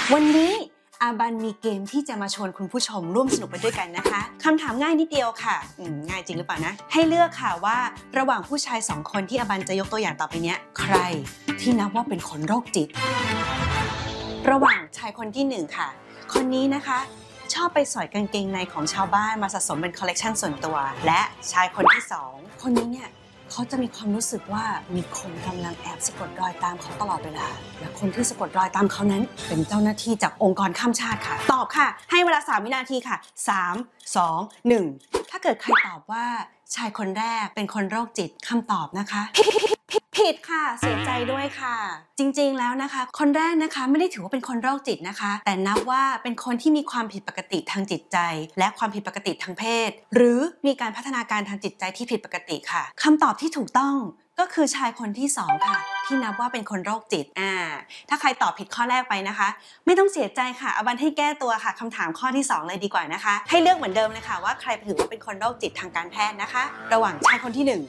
วันนี้อาบันมีเกมที่จะมาชวนคุณผู้ชมร่วมสนุกไปด้วยกันนะคะคำถามง่ายนิดเดียวค่ะง่ายจริงหรือเปล่านะให้เลือกค่ะว่าระหว่างผู้ชาย2คนที่อาบันจะยกตัวอย่างต่อไปนี้ใครที่นับว่าเป็นคนโรคจิตระหว่างชายคนที่1ค่ะคนนี้นะคะชอบไปสอยกางเกงในของชาวบ้านมาสะสมเป็นคอลเลกชันส่วนตัวและชายคนที่2คนนี้เนี่ยเขาจะมีความรู้สึกว่ามีคนกำลังแอบสะกดรอยตามเขาตลอดเวลาและคนที่สะกดรอยตามเขานั้นเป็นเจ้าหน้าที่จากองค์กรข้ามชาติค่ะตอบค่ะให้เวลา3วินาทีค่ะ3 2 1ถ้าเกิดใครตอบว่าชายคนแรกเป็นคนโรคจิตคำตอบนะคะผิดค่ะเสียใจด้วยค่ะจริงๆแล้วนะคะคนแรกนะคะไม่ได้ถือว่าเป็นคนโรคจิตนะคะแต่นับว่าเป็นคนที่มีความผิดปกติทางจิตใจและความผิดปกติทางเพศหรือมีการพัฒนาการทางจิตใจที่ผิดปกติค่ะคำตอบที่ถูกต้องก็คือชายคนที่2ค่ะที่นับว่าเป็นคนโรคจิตถ้าใครตอบผิดข้อแรกไปนะคะไม่ต้องเสียใจค่ะอาบันให้แก้ตัวค่ะคำถามข้อที่2เลยดีกว่านะคะให้เลือกเหมือนเดิมเลยค่ะว่าใครถือว่าเป็นคนโรคจิตทางการแพทย์นะคะระหว่างชายคนที่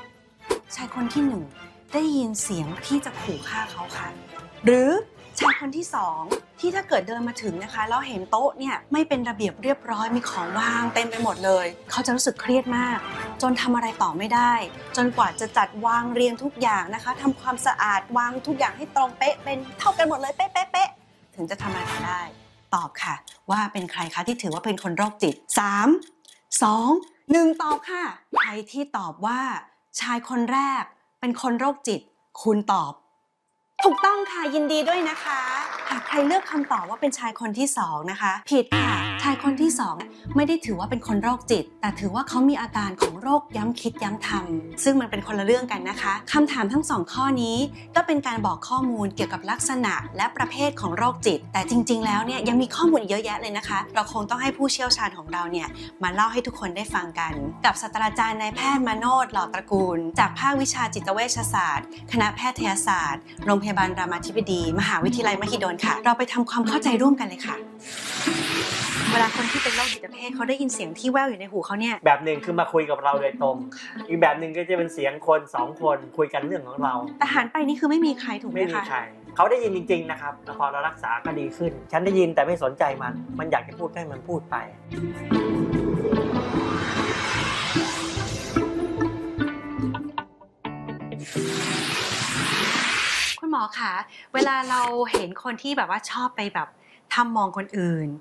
1ชายคนที่1ได้ยินเสียงที่จะขู่ฆ่าเขาค่ะหรือชายคนที่2ที่ถ้าเกิดเดินมาถึงนะคะแล้วเห็นโต๊ะเนี่ยไม่เป็นระเบียบเรียบร้อยมีของวางเต็มไปหมดเลยเขาจะรู้สึกเครียดมากจนทำอะไรต่อไม่ได้จนกว่าจะจัดวางเรียงทุกอย่างนะคะทำความสะอาดวางทุกอย่างให้ตรงเป๊ะเป็นเท่ากันหมดเลยเป๊ะๆถึงจะทำอะไรได้ตอบค่ะว่าเป็นใครคะที่ถือว่าเป็นคนโรคจิต3 2 1ตอบค่ะใครที่ตอบว่าชายคนแรกเป็นคนโรคจิตคุณตอบถูกต้องค่ะยินดีด้วยนะคะหากใครเลือกคำตอบว่าเป็นชายคนที่2นะคะผิดค่ะชายคนที่2ไม่ได้ถือว่าเป็นคนโรคจิตแต่ถือว่าเขามีอาการของโรคย้ำคิดย้ำทำซึ่งมันเป็นคนละเรื่องกันนะคะคำถามทั้ง2ข้อนี้ก็เป็นการบอกข้อมูลเกี่ยวกับลักษณะและประเภทของโรคจิตแต่จริงๆแล้วเนี่ยยังมีข้อมูลเยอะแยะเลยนะคะเราคงต้องให้ผู้เชี่ยวชาญของเราเนี่ยมาเล่าให้ทุกคนได้ฟังกันกับศาสตราจารย์นายแพทย์มโนช หล่อตระกูลจากภาควิชาจิตเวชศาสตร์คณะแพทยศาสตร์โรงพยาบาลรามาธิบดีมหาวิทยาลัยมหิดลค่ะเราไปทำความเข้าใจร่วมกันเลยค่ะเวลาคนที่เป็นโรคจิตเภทเขาได้ยินเสียงที่แว่วอยู่ในหูเขาเนี่ยแบบหนึ่งคือมาคุยกับเราโดยตรงอีกแบบหนึ่งก็จะเป็นเสียงคน2คนคุยกันเรื่องของเราแต่หันไปนี่คือไม่มีใครถูกไหมคะไม่มีใครเขาได้ยินจริงๆนะครับพอเรารักษาก็ดีขึ้นฉันได้ยินแต่ไม่สนใจมันอยากจะพูดให้มันพูดไปคุณหมอคะเวลาเราเห็นคนที่แบบว่าชอบไปแบบทำมองคนอื่น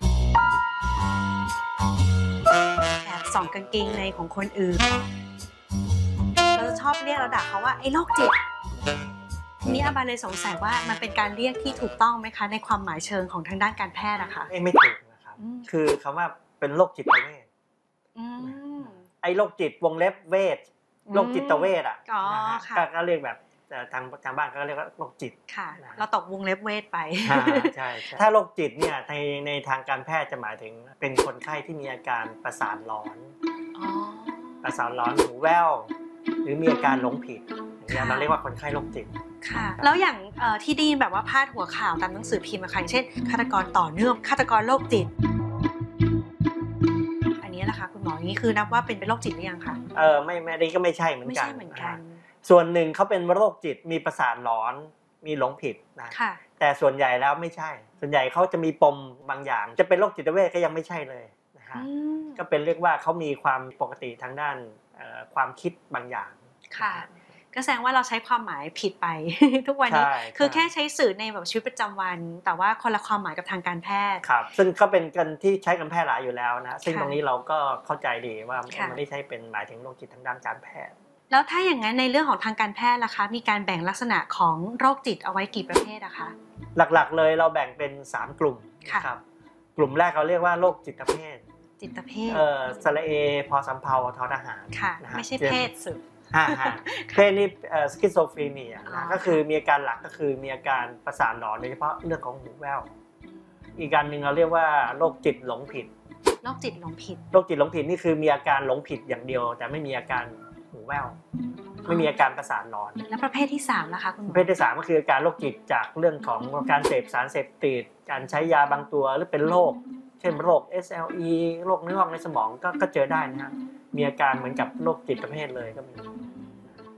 แอบส่องกางเกงในของคนอื่นเราชอบเรียกเราด่าเขาว่าไอ้โรคจิตทีนี้อาบาเลยสงสัยว่ามันเป็นการเรียกที่ถูกต้องไหมคะในความหมายเชิงของทางด้านการแพทย์นะคะไม่ถูกนะครับคือคำว่าเป็นโรคจิตเวชไอ้โรคจิตวงเล็บเวชโรคจิตเวชก็เรียกแบบแต่ทางบ้านก็เรียกว่าโรคจิตค่ะเราตกวงเล็บเวทไปใช่ถ้าโรคจิตเนี่ยในทางการแพทย์จะหมายถึงเป็นคนไข้ที่มีอาการประสาทร้อนประสาทร้อนหูแว่วหรือมีอาการหลงผิดอย่างนี้เราเรียกว่าคนไข้โรคจิตค่ะแล้วอย่างที่ได้ยินแบบว่าพาดหัวข่าวตามหนังสือพิมพ์นะคะอย่างเช่นฆาตกรต่อเนื่องฆาตกรโรคจิตอันนี้นะคะคุณหมออย่างนี้คือนับว่าเป็นโรคจิตหรือยังคะไม่ได้ก็ไม่ใช่เหมือนกันส่วนหนึ่งเขาเป็นโรคจิตมีประสาทหลอนมีหลงผิดนะแต่ส่วนใหญ่แล้วไม่ใช่ส่วนใหญ่เขาจะมีปมบางอย่างจะเป็นโรคจิตเวชก็ยังไม่ใช่เลยนะฮะก็เป็นเรียกว่าเขามีความปกติทางด้านความคิดบางอย่างค่ะก็แสดงว่าเราใช้ความหมายผิดไป ทุกวันนี้คือแค่ใช้สื่อในแบบชีวิตประจำวันแต่ว่าคนละความหมายกับทางการแพทย์ครับซึ่งก็เป็นกันที่ใช้กันแพร่หลายอยู่แล้วนะซึ่งตรงนี้เราก็เข้าใจดีว่าไม่ได้ใช้เป็นหมายถึงโรคจิตทางด้านการแพทย์แล้วถ้าอย่างนั้นในเรื่องของทางการแพทย์ล่ะคะมีการแบ่งลักษณะของโรคจิตเอาไว้กี่ประเภทอะคะหลักๆเลยเราแบ่งเป็น3กลุ่มครับกลุ่มแรกเราเรียกว่าโรคจิตเภทสระเอพอสำเภาทอทหารค่ะไม่ใช่เพศสึกเพศนี่สคิสโซฟรีเนียนะก็คือมีอาการหลักก็คือมีอาการประสาทหลอนโดยเฉพาะเรื่องของหูแว่วอีกการหนึ่งเราเรียกว่าโรคจิตหลงผิดโรคจิตหลงผิดนี่คือมีอาการหลงผิดอย่างเดียวแต่ไม่มีอาการหูแว่วไม่มีอาการประสาทหลอนแล้วประเภทที่3ล่ะคะคุณหมอประเภทที่3ก็คืออาการโรคจิตจากเรื่องของการเสพสารเสพติดการใช้ยาบางตัวหรือเป็นโรคเช่นโรค SLE โรคเนื้องอกในสมองก็เจอได้นะครับมีอาการเหมือนกับโรคจิตประเภทเลยก็มี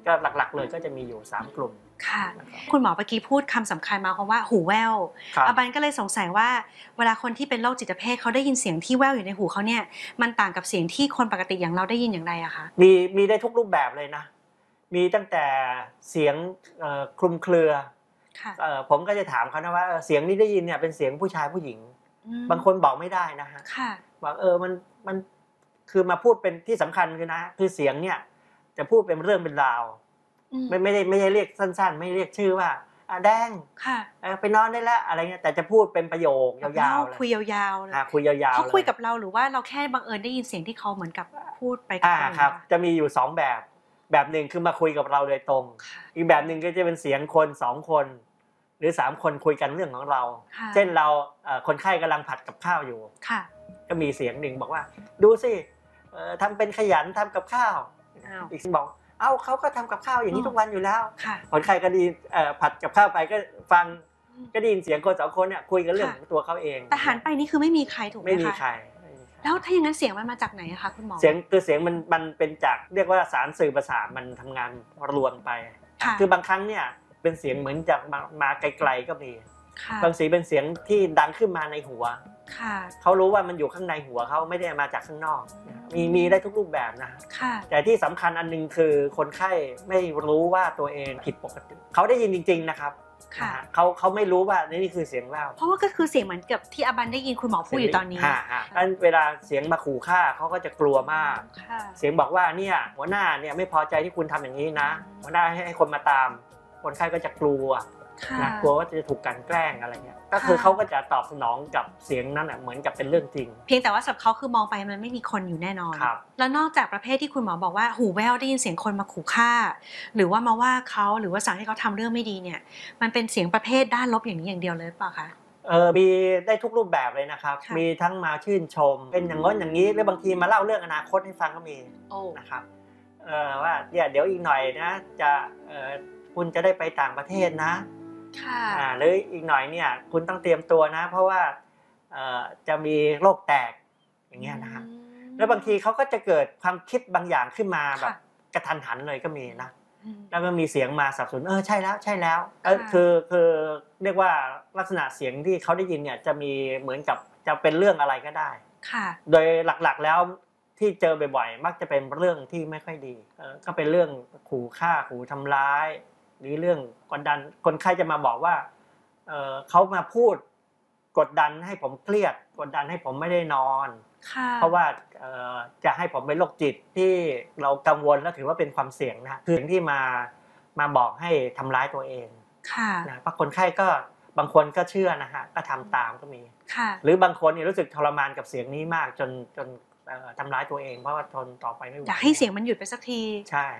ก็หลักๆเลยก็จะมีอยู่3กลุ่มค่ะคุณหมอเมื่อกี้พูดคำสำคัญมาคำว่าหูแว่วอาบันก็เลยสงสัยว่าเวลาคนที่เป็นโรคจิตเภทเขาได้ยินเสียงที่แว่วอยู่ในหูเขาเนี่ยมันต่างกับเสียงที่คนปกติอย่างเราได้ยินอย่างไรอะคะมีได้ทุกรูปแบบเลยนะมีตั้งแต่เสียงคลุมเครือผมก็จะถามเขานะว่าเสียงนี้ได้ยินเนี่ยเป็นเสียงผู้ชายผู้หญิงบางคนบอกไม่ได้นะฮะบอกมันคือมาพูดเป็นที่สำคัญคือเสียงเนี่ยจะพูดเป็นเรื่องเป็นราวไม่ได้เรียกสั้นๆไม่เรียกชื่อว่าแดงไปนอนได้แล้วอะไรเงี้ยแต่จะพูดเป็นประโยคยาวๆคุยยาวๆเลยคุยยาวๆเขาคุยกับเราหรือว่าเราแค่บังเอิญได้ยินเสียงที่เขาเหมือนกับพูดไปกับเราครับจะมีอยู่2แบบหนึ่งคือมาคุยกับเราโดยตรงอีกแบบหนึ่งก็จะเป็นเสียงคน2คนหรือ3คนคุยกันเรื่องของเราเช่นเราคนไข้กำลังผัดกับข้าวอยู่ก็มีเสียงหนึ่งบอกว่าดูสิทำเป็นขยันทำกับข้าวอีกคนบอกเขาก็ทำกับข้าวอย่างนี้ทุกวันอยู่แล้วคนไข้ก็ดีผัดกับข้าวไปก็ฟังก็ได้ยินเสียงคน2คนเนี่ยคุยกันเรื่องของตัวเขาเองแต่หันไปนี่คือไม่มีใครถูกไหมคะไม่มีใครแล้วถ้าอย่างนั้นเสียงมันมาจากไหนอะคะคุณหมอเสียงมันเป็นจากเรียกว่าสารสื่อประสาทมันทำงานรวมไปคือบางครั้งเนี่ยเป็นเสียงเหมือนจากมาไกลๆก็มีบางสีเป็นเสียงที่ดังขึ้นมาในหัวเขารู้ว่ามันอยู่ข้างในหัวเขาไม่ได้มาจากข้างนอกมีได้ทุกรูปแบบนะแต่ที่สำคัญอันนึงคือคนไข้ไม่รู้ว่าตัวเองผิดปกติเขาได้ยินจริงๆนะครับเขาไม่รู้ว่านี่คือเสียงแว่วเพราะว่าก็คือเสียงเหมือนกับที่อาบันได้ยินคุณหมอพูดอยู่ตอนนี้ดังนั้นเวลาเสียงมาขู่ฆ่าเขาก็จะกลัวมากเสียงบอกว่าเนี่ยหัวหน้าเนี่ยไม่พอใจที่คุณทำอย่างนี้นะหัวหน้าให้คนมาตามคนไข้ก็จะกลัวนะกลัวว่าจะถูกกันแกล้งอะไรเงี้ยก็คือเขาก็จะตอบสนองกับเสียงนั้นเหมือนกับเป็นเรื่องจริงเพียงแต่ว่าสำหรับเขาคือมองไปมันไม่มีคนอยู่แน่นอนแล้วนอกจากประเภทที่คุณหมอบอกว่าหูแว่วได้ยินเสียงคนมาขู่ฆ่าหรือว่ามาว่าเขาหรือว่าสั่งให้เขาทำเรื่องไม่ดีเนี่ยมันเป็นเสียงประเภทด้านลบอย่างนี้อย่างเดียวเลยเปล่าคะมีได้ทุกรูปแบบเลยนะครับมีทั้งมาชื่นชมเป็นอย่างง้นอย่างนี้หรือบางทีมาเล่าเรื่องอนาคตให้ฟังก็มีนะครับว่าเดี๋ยวอีกหน่อยนะจะคุณจะได้ไปต่างประเทศนะหรืออีกหน่อยเนี่ยคุณต้องเตรียมตัวนะเพราะว่าจะมีโรคแตกอย่างเงี้ยนะฮะแล้วบางทีเขาก็จะเกิดความคิดบางอย่างขึ้นมาแบบกระทันหันเลยก็มีนะแล้วก็มีเสียงมาสนับสนุนใช่แล้วคือเรียกว่าลักษณะเสียงที่เขาได้ยินเนี่ยจะมีเหมือนกับจะเป็นเรื่องอะไรก็ได้โดยหลักๆแล้วที่เจอบ่อยๆมักจะเป็นเรื่องที่ไม่ค่อยดีก็เป็นเรื่องขู่ฆ่าขู่ทำร้ายหรือเรื่องกดดันคนไข้จะมาบอกว่าเขามาพูดกดดันให้ผมเครียดกดดันให้ผมไม่ได้นอนเพราะว่าจะให้ผมเป็นโรคจิตที่เรากังวลและถือว่าเป็นความเสี่ยงนะคือสิ่งที่มาบอกให้ทำร้ายตัวเองนะเพราะคนไข้ก็บางคนก็เชื่อนะฮะก็ทำตามก็มีหรือบางคนรู้สึกทรมานกับเสียงนี้มากจนทำร้ายตัวเองเพราะว่าทนต่อไปไม่ไหวอยากให้เสียงมันหยุดไปสักทีใช่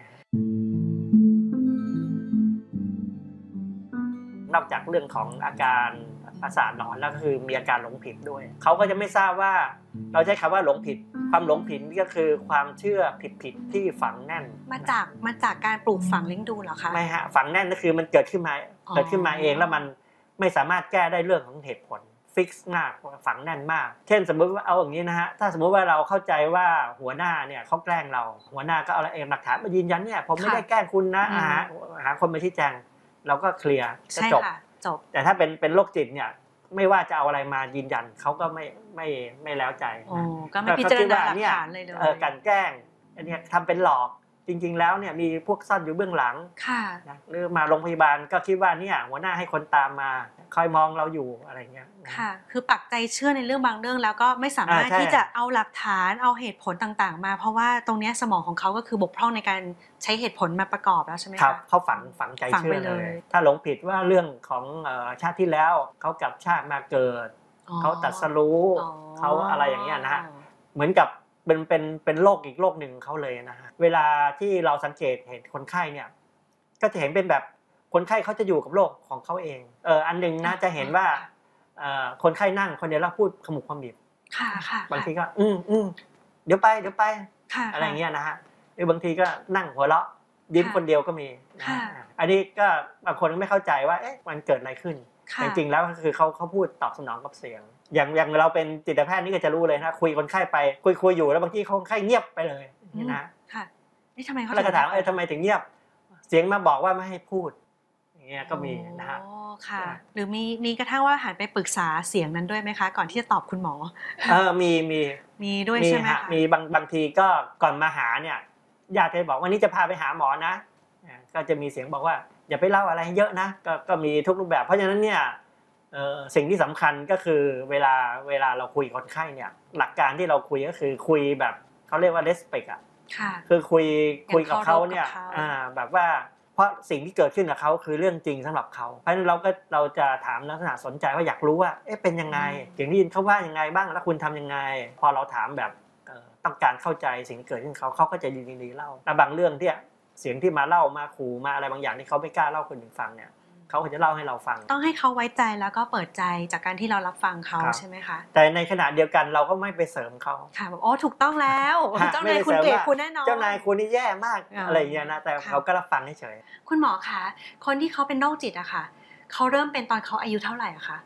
นอกจากเรื่องของอาการประสาทหลอนแล้วก็คือมีอาการหลงผิดด้วยเขาก็จะไม่ทราบว่าเราใช้คำว่าหลงผิดความหลงผิดนี่ก็คือความเชื่อผิดที่ฝังแน่นมาจากการปลูกฝังเลี้ยงดูเหรอคะไม่ฮะฝังแน่นก็คือมันเกิดขึ้นมาเองแล้วมันไม่สามารถแก้ได้เรื่องของเหตุผลฟิกซ์มากฝังแน่นมากเช่นสมมติว่าเอาอย่างนี้นะฮะถ้าสมมติว่าเราเข้าใจว่าหัวหน้าเนี่ยเขาแกล้งเราหัวหน้าก็เอาหลักฐานมายืนยันเนี่ยผมไม่ได้แกล้งคุณนะหาคนมาชี้แจงเราก็เคลียร์ก็จบแต่ถ้าเป็นโรคจิตเนี่ยไม่ว่าจะเอาอะไรมายืนยันเขาก็ไม่แล้วใจก็ไม่พิจารณาหลักฐานเลยการแกล้งอันนี้ทำเป็นหลอกจริงๆแล้วเนี่ยมีพวกซ่อนอยู่เบื้องหลังนะหรือมาโรงพยาบาลก็คิดว่าเนี่ยหัวหน้าให้คนตามมาคอยมองเราอยู่อะไรเงี้ยค่ะคือปักใจเชื่อในเรื่องบางเรื่องแล้วก็ไม่สามารถที่จะเอาหลักฐานเอาเหตุผลต่างๆมาเพราะว่าตรงนี้สมองของเขาก็คือบกพร่องในการใช้เหตุผลมาประกอบแล้วใช่ไหมครับเขาฝังใจเชื่อเลยถ้าหลงผิดว่าเรื่องของชาติที่แล้วเขากลับชาติมาเกิดเขาตรัสรู้เขาอะไรอย่างเงี้ยนะฮะเหมือนกับเป็นโรคอีกโรคหนึ่งเขาเลยนะฮะเวลาที่เราสังเกตเห็นคนไข้เนี่ยก็จะเห็นเป็นแบบคนไข้เขาจะอยู่กับโรคของเขาเองอันนึงนะจะเห็นว่าคนไข้นั่งคนเดียวแล้วพูดขมุกขมิบบางทีก็เดี๋ยวไปอะไรเงี้ยนะฮะหรือบางทีก็นั่งหัวเราะยิ้มคนเดียวก็มีอันนี้ก็บางคนไม่เข้าใจว่ามันเกิดอะไรขึ้นจริงๆแล้วก็คือเขาพูดตอบสนองกับเสียงอย่างเราเป็นจิตแพทย์นี่ก็จะรู้เลยนะคุยคนไข้ไปคุยอยู่แล้วบางทีคนไข้เงียบไปเลยนี่นะค่ะนี่ทำไมเขาแล้วก็ถามทำไมถึงเงียบเสียงมาบอกว่าไม่ให้พูดอย่างเงี้ยก็มีนะฮะค่ะหรือมีกระทั่งว่าหันไปปรึกษาเสียงนั้นด้วยไหมคะก่อนที่จะตอบคุณหมอมีด้วยใช่ไหมคะมีบางทีก็ก่อนมาหาเนี่ยญาติจะบอกวันนี้จะพาไปหาหมอนะก็จะมีเสียงบอกว่าอย่าไปเล่าอะไรเยอะนะก็มีทุกรูปแบบเพราะฉะนั้นเนี่ยสิ่งที่สำคัญก็คือเวลาเราคุยกับคนไข้เนี่ยหลักการที่เราคุยก็คือคุยแบบเขาเรียกว่า respect อ่ะคือคุยกับเขาเนี่ยแบบว่าเพราะสิ่งที่เกิดขึ้นกับเขาคือเรื่องจริงสำหรับเขาเพราะฉะนั้นเราจะถามลักษณะสนใจว่าอยากรู้ว่าเป็นยังไงเสียงที่ยินเขาว่ายังไงบ้างแล้วคุณทำยังไงพอเราถามแบบต้องการเข้าใจสิ่งที่เกิดขึ้นเขาก็จะดีเล่าแต่บางเรื่องที่เสียงที่มาเล่ามาขู่มาอะไรบางอย่างที่เขาไม่กล้าเล่าคนอื่นฟังเนี่ยเขาจะเล่าให้เราฟังต้องให้เขาไว้ใจแล้วก็เปิดใจจากการที่เรารับฟังเขาใช่ไหมคะแต่ในขณะเดียวกันเราก็ไม่ไปเสริมเขาค่ะแบบถูกต้องแล้วเจ้านายคุณเกลียดคุณแน่นอนเจ้านายคุณนี่แย่มากอะไรอย่างเงี้ยนะแต่เขาก็รับฟังเฉยคุณหมอคะคนที่เขาเป็นโรคจิตอะค่ะเขาเริ่มเป็นตอนเขาอายุเท่าไหร่อะคะ